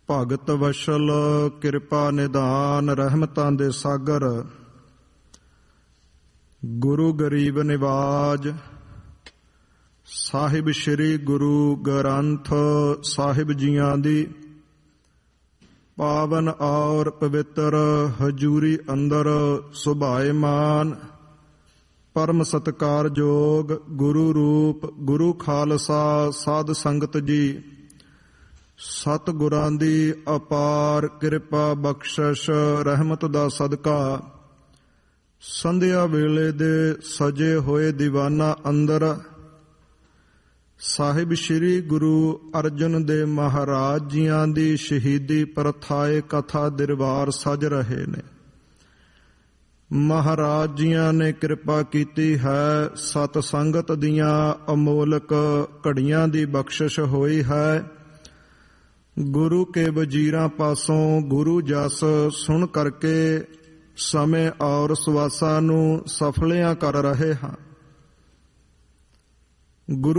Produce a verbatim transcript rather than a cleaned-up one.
ਭਗਤ ਵਸ਼ਲ ਕਿਰਪਾ ਨਿਧਾਨ, ਰਹਿਮਤਾਂ ਦੇ ਸਾਗਰ ਗੁਰੂ ਗਰੀਬ ਨਿਵਾਜ। ਸਾਹਿਬ ਸ੍ਰੀ ਗੁਰੂ ਗ੍ਰੰਥ ਸਾਹਿਬ ਜੀਆਂ ਦੀ ਪਾਵਨ ਔਰ ਪਵਿੱਤਰ ਹਜ਼ੂਰੀ ਅੰਦਰ ਸੁਭਾਏਮਾਨ ਪਰਮ ਸਤਿਕਾਰਯੋਗ ਗੁਰੂ ਰੂਪ ਗੁਰੂ ਖਾਲਸਾ ਸਾਧ ਸੰਗਤ ਜੀ, ਸਤਿਗੁਰਾਂ ਦੀ ਅਪਾਰ ਕਿਰਪਾ ਬਖਸ਼ਿਸ਼ ਰਹਿਮਤ ਦਾ ਸਦਕਾ ਸੰਧਿਆ ਵੇਲੇ ਦੇ ਸਜੇ ਹੋਏ ਦੀਵਾਨਾਂ ਅੰਦਰ ਸਾਹਿਬ ਸ੍ਰੀ ਗੁਰੂ ਅਰਜਨ ਦੇਵ ਮਹਾਰਾਜ ਜੀਆਂ ਦੀ ਸ਼ਹੀਦੀ ਪ੍ਰਥਾਏ ਕਥਾ ਦਰਬਾਰ ਸਜ ਰਹੇ ਨੇ। ਮਹਾਰਾਜ ਜੀਆਂ ਨੇ ਕਿਰਪਾ ਕੀਤੀ ਹੈ, ਸਤ ਸੰਗਤ ਦੀਆਂ ਅਮੋਲਕ ਘੜੀਆਂ ਦੀ ਬਖਸ਼ਿਸ਼ ਹੋਈ ਹੈ। ਗੁਰੂ ਕੇ ਵਜ਼ੀਰਾਂ ਪਾਸੋਂ ਗੁਰੂ ਜਸ ਸੁਣ ਕਰਕੇ ਸਮੇਂ ਔਰ ਸਵਾਸਾਂ ਨੂੰ ਸਫਲਿਆਂ ਕਰ ਰਹੇ ਹਾਂ। ਗੁਰੂ